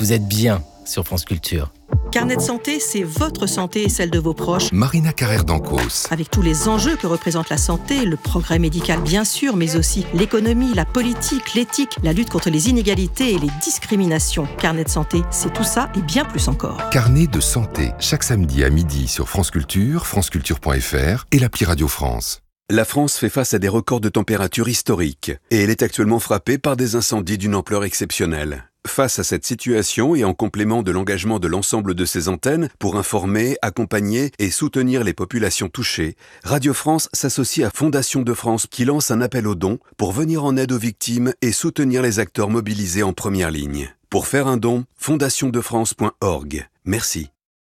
Vous êtes bien sur France Culture. Carnet de santé, c'est votre santé et celle de vos proches. Marina Carrère d'Ancos. Avec tous les enjeux que représente la santé, le progrès médical bien sûr, mais aussi l'économie, la politique, l'éthique, la lutte contre les inégalités et les discriminations. Carnet de santé, c'est tout ça et bien plus encore. Carnet de santé, chaque samedi à midi sur France Culture, franceculture.fr et l'appli Radio France. La France fait face à des records de température historiques et elle est actuellement frappée par des incendies d'une ampleur exceptionnelle. Face à cette situation et en complément de l'engagement de l'ensemble de ses antennes pour informer, accompagner et soutenir les populations touchées, Radio France s'associe à Fondation de France qui lance un appel aux dons pour venir en aide aux victimes et soutenir les acteurs mobilisés en première ligne. Pour faire un don, fondationdefrance.org. Merci.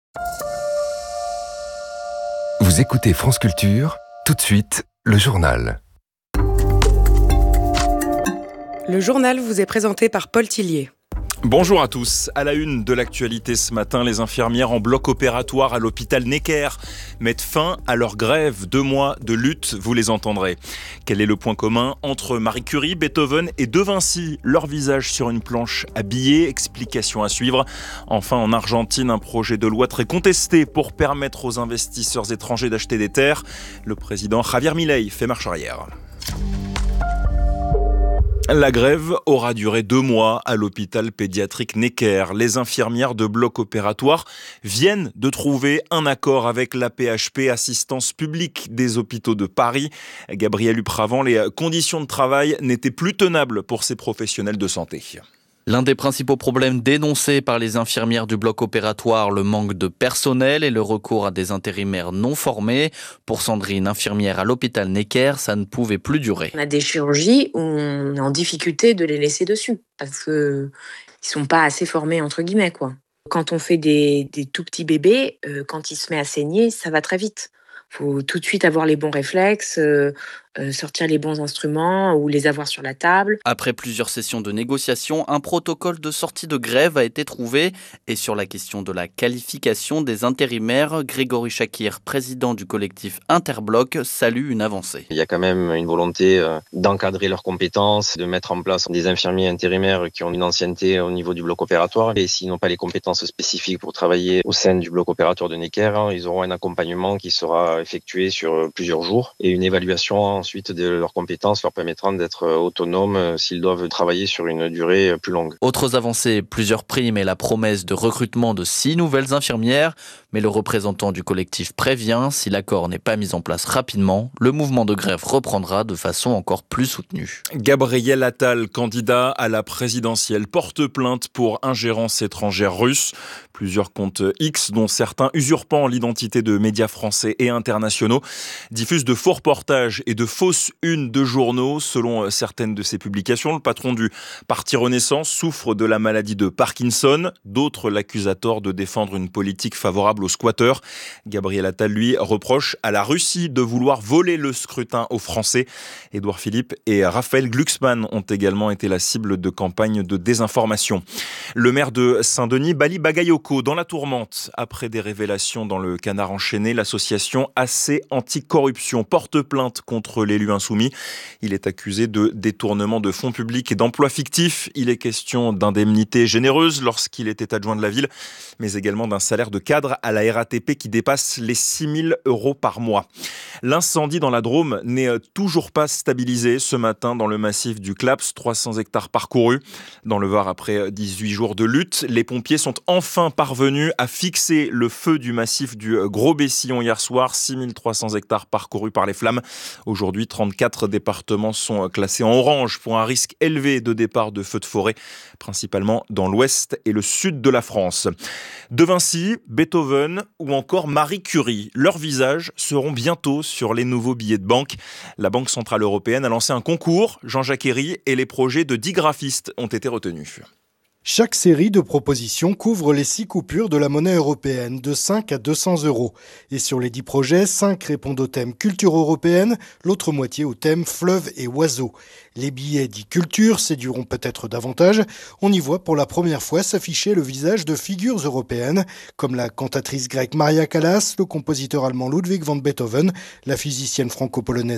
Vous écoutez France Culture, tout de suite, le journal. Le journal vous est présenté par Paul Tillier. Bonjour à tous. À la une de l'actualité ce matin, les infirmières en bloc opératoire à l'hôpital Necker mettent fin à leur grève. 2 mois de lutte, vous les entendrez. Quel est le point commun entre Marie Curie, Beethoven et De Vinci? Leur visage sur une planche à billets, explication à suivre. Enfin, en Argentine, un projet de loi très contesté pour permettre aux investisseurs étrangers d'acheter des terres. Le président Javier Milei fait marche arrière. La grève aura duré 2 mois à l'hôpital pédiatrique Necker. Les infirmières de bloc opératoire viennent de trouver un accord avec l'AP-HP, Assistance publique des hôpitaux de Paris. Gabriel Upravant, les conditions de travail n'étaient plus tenables pour ces professionnels de santé. L'un des principaux problèmes dénoncés par les infirmières du bloc opératoire, le manque de personnel et le recours à des intérimaires non formés. Pour Sandrine, infirmière à l'hôpital Necker, ça ne pouvait plus durer. On a des chirurgies où on est en difficulté de les laisser dessus parce qu'ils sont pas assez formés entre guillemets quoi. Quand on fait des tout petits bébés, quand il se met à saigner, ça va très vite. Faut tout de suite avoir les bons réflexes, sortir les bons instruments ou les avoir sur la table. Après plusieurs sessions de négociation, un protocole de sortie de grève a été trouvé. Et sur la question de la qualification des intérimaires, Grégory Chakir, président du collectif Interbloc, salue une avancée. Il y a quand même une volonté d'encadrer leurs compétences, de mettre en place des infirmiers intérimaires qui ont une ancienneté au niveau du bloc opératoire. Et s'ils n'ont pas les compétences spécifiques pour travailler au sein du bloc opératoire de Necker, ils auront un accompagnement qui sera effectué sur plusieurs jours et une évaluation ensuite de leurs compétences leur permettra d'être autonomes s'ils doivent travailler sur une durée plus longue. Autres avancées, plusieurs primes et la promesse de recrutement de 6 nouvelles infirmières. Mais le représentant du collectif prévient, si l'accord n'est pas mis en place rapidement, le mouvement de grève reprendra de façon encore plus soutenue. Gabriel Attal, candidat à la présidentielle, porte plainte pour ingérence étrangère russe. Plusieurs comptes X, dont certains usurpant l'identité de médias français et internationaux, diffusent de faux reportages et de fausses unes de journaux. Selon certaines de ces publications, le patron du Parti Renaissance souffre de la maladie de Parkinson. D'autres l'accusent à tort de défendre une politique favorable aux squatteurs. Gabriel Attal, lui, reproche à la Russie de vouloir voler le scrutin aux Français. Édouard Philippe et Raphaël Glucksmann ont également été la cible de campagnes de désinformation. Le maire de Saint-Denis, Bali Bagayoko, dans la tourmente. Après des révélations dans le Canard enchaîné, l'association AC Anticorruption porte plainte contre l'élu insoumis. Il est accusé de détournement de fonds publics et d'emplois fictifs. Il est question d'indemnités généreuses lorsqu'il était adjoint de la ville, mais également d'un salaire de cadre à la RATP qui dépasse les 6 000 € par mois. L'incendie dans la Drôme n'est toujours pas stabilisé ce matin dans le massif du Claps, 300 hectares parcourus. Dans le Var, après 18 jours de lutte, les pompiers sont enfin parvenus à fixer le feu du massif du Gros-Bessillon hier soir, 6300 hectares parcourus par les flammes. Aujourd'hui, 34 départements sont classés en orange pour un risque élevé de départ de feux de forêt, principalement dans l'ouest et le sud de la France. De Vinci, Beethoven ou encore Marie Curie, leurs visages seront bientôt sur les nouveaux billets de banque. La Banque Centrale Européenne a lancé un concours. Jean-Jacques Herry et les projets de 10 graphistes ont été retenus. Chaque série de propositions couvre les 6 coupures de la monnaie européenne, de 5 à 200 €. Et sur les 10 projets, 5 répondent au thème culture européenne, l'autre moitié au thème fleuve et oiseaux. Les billets dits culture séduiront peut-être davantage. On y voit pour la première fois s'afficher le visage de figures européennes, comme la cantatrice grecque Maria Callas, le compositeur allemand Ludwig van Beethoven, la physicienne franco-polonaise